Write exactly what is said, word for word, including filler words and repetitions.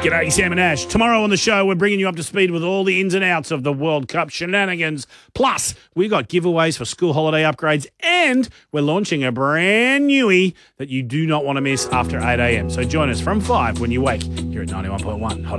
G'day, Sam and Ash. Tomorrow on the show, we're bringing you up to speed with all the ins and outs of the World Cup shenanigans. Plus, we got giveaways for school holiday upgrades, and we're launching a brand newie that you do not want to miss after eight a.m. So join us from five when you wake here at ninety-one point one.